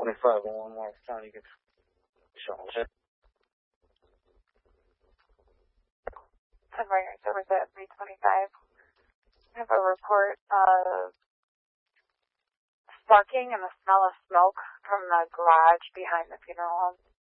25 one more time. You can show them. 10 Rider Service at 325. I have a report of sparking and the smell of smoke from the garage behind the funeral home.